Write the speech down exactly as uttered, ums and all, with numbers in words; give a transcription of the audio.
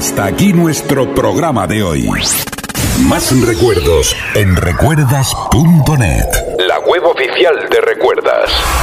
Hasta aquí nuestro programa de hoy. Más recuerdos en recuerdas punto net, la web oficial de Recuerdas.